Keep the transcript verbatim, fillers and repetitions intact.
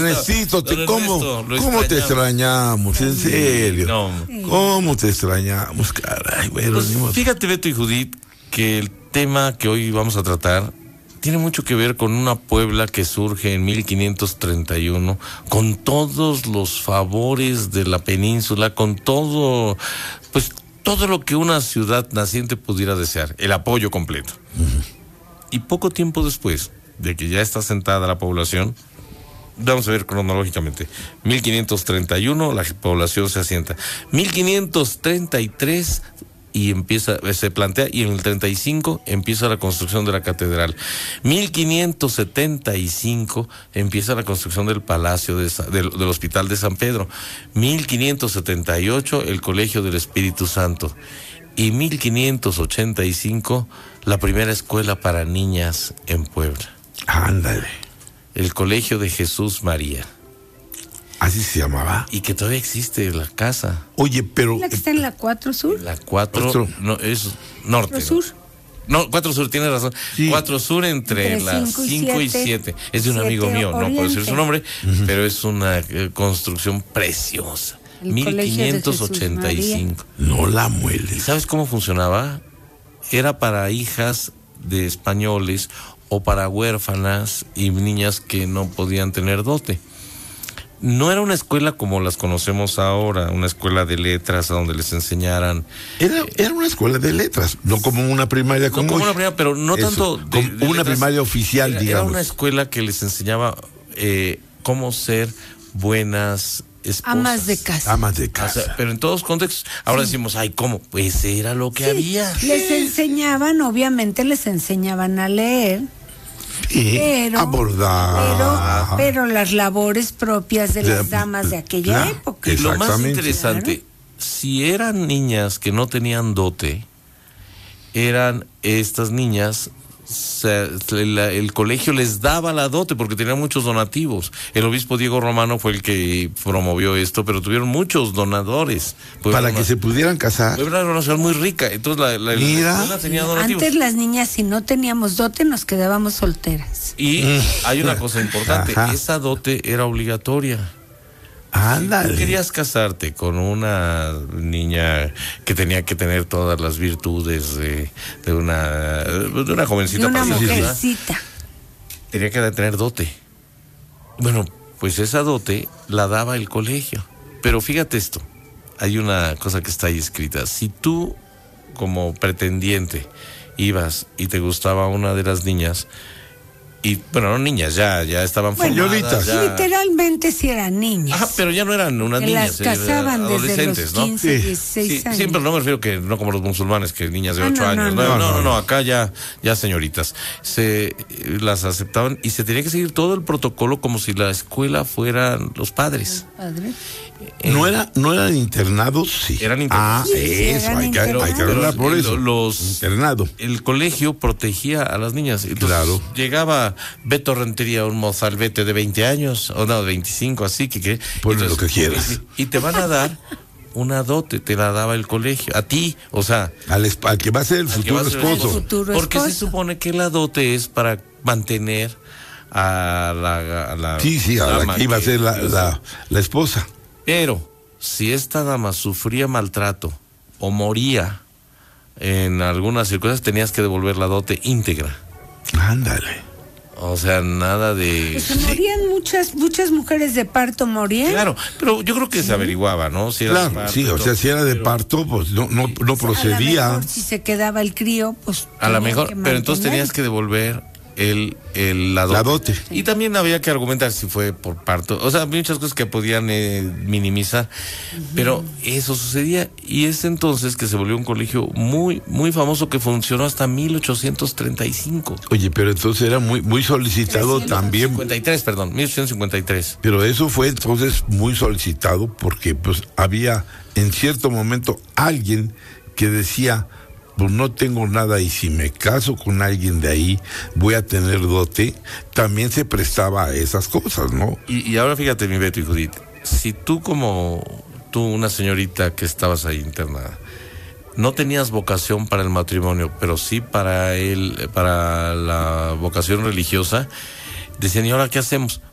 Necesito, te, Don ¿cómo, Ernesto, ¿cómo te extrañamos? En serio. No. ¿Cómo te extrañamos, caray? Bueno, Pues, ni modo. fíjate, Beto y Judith, que el tema que hoy vamos a tratar tiene mucho que ver con una Puebla que surge en mil quinientos treinta y uno, con todos los favores de la península, con todo, pues, todo lo que una ciudad naciente pudiera desear, el apoyo completo. Uh-huh. Y poco tiempo después de que ya está sentada la población, vamos a ver cronológicamente, mil quinientos treinta y uno la población se asienta, mil quinientos treinta y tres y empieza, se plantea, y en el treinta y cinco empieza la construcción de la catedral, mil quinientos setenta y cinco empieza la construcción del Palacio de, del, del Hospital de San Pedro, mil quinientos setenta y ocho el Colegio del Espíritu Santo, y mil quinientos ochenta y cinco la primera escuela para niñas en Puebla. Ándale. El Colegio de Jesús María. Así se llamaba. Y que todavía existe la casa. Oye, pero... ¿La que está en la cuatro Sur? La cuatro, no, es norte. ¿cuatro Sur? No, cuatro Sur, tienes razón. Sí. cuatro Sur entre, entre las cinco y siete. Es de un amigo mío, oriente. No puedo decir su nombre, uh-huh. pero es una eh, construcción preciosa. El mil quinientos ochenta y cinco. No la muele. ¿Y sabes cómo funcionaba? Era para hijas de españoles o para huérfanas y niñas que no podían tener dote. No era una escuela como las conocemos ahora, una escuela de letras donde les enseñaran... Era, era una escuela de letras, no como una primaria como No como hoy. una primaria, pero no Eso, tanto... De, como de una letras. primaria oficial, era, digamos. Era una escuela que les enseñaba eh, cómo ser buenas esposas. Amas de casa. Amas de casa. O sea, pero en todos contextos. Ahora sí. Decimos, ay, ¿cómo? Pues era lo que sí, había. Les enseñaban, obviamente les enseñaban a leer. Y pero, abordar. Pero, pero las labores propias de, de las damas de aquella claro, época. Y lo más interesante, claro. si eran niñas que no tenían dote, eran estas niñas, se, la, el colegio les daba la dote porque tenían muchos donativos. El obispo Diego Romano fue el que promovió esto, pero tuvieron muchos donadores. Para una, que se pudieran casar. Era una relación muy rica, entonces la, la, Mira. la escuela tenía donativos. Antes las niñas, si no teníamos dote, nos quedábamos solteras. Y mm. hay una cosa importante, Ajá. esa dote era obligatoria. Ándale. Si tú querías casarte con una niña que tenía que tener todas las virtudes de, de una de una jovencita, de una mujercita, tenía que tener dote. Bueno, pues esa dote la daba el colegio. Pero fíjate esto, hay una cosa que está ahí escrita. Si tú, como pretendiente, ibas y te gustaba una de las niñas, y bueno, no niñas, ya, ya estaban bueno, formadas. Ya... Literalmente sí eran niñas. Ajá, pero ya no eran unas que niñas. Las casaban desde los quince, ¿no? dieciséis sí, años. Sí, pero no me refiero que no como los musulmanes, que niñas de ah, ocho no, años. No no no, no, no, no, no, acá ya, ya señoritas. Se las aceptaban y se tenía que seguir todo el protocolo como si la escuela fueran los padres. ¿Los padres? Eh, no era, no eran internados, sí. Eran internados. Ah, sí, eso, eran hay, que, hay que hablar por eso. Los, internado. El colegio protegía a las niñas. Entonces, claro. Llegaba Beto Rentería, un mozalbete de veinte años, o no, de veinticinco, así que... que Ponle lo que quieras. Y, y te van a dar una dote, te la daba el colegio, a ti, o sea... Al, al que va a ser el futuro esposo. El futuro porque esposo. Se supone que la dote es para mantener a la... A la sí, sí, a la que iba a ser la, la, la esposa. Pero, si esta dama sufría maltrato o moría en algunas circunstancias, tenías que devolver la dote íntegra. Ándale. O sea, nada de... Pues se morían sí. muchas muchas mujeres de parto, morían. Claro, pero yo creo que sí. se averiguaba, ¿no? Si era claro, de parto, sí, o sea, si era de pero... parto, pues no, no, no procedía. A lo mejor, si se quedaba el crío, pues... A lo mejor, pero entonces tenías que devolver el, el la dote. La dote. Sí. Y también había que argumentar si fue por parto. O sea, muchas cosas que podían eh, minimizar. Uh-huh. Pero eso sucedía. Y es entonces que se volvió un colegio muy, muy famoso que funcionó hasta mil ochocientos treinta y cinco. Oye, pero entonces era muy, muy solicitado también. cincuenta y tres, perdón, mil ochocientos cincuenta y tres. Pero eso fue entonces muy solicitado porque pues había en cierto momento alguien que decía... pues no tengo nada y si me caso con alguien de ahí voy a tener dote, también se prestaba a esas cosas, ¿no? Y, y ahora fíjate, mi Beto y Judith, si tú como tú, una señorita que estabas ahí internada, no tenías vocación para el matrimonio, pero sí para el, para la vocación religiosa, decían, ¿y ahora qué hacemos?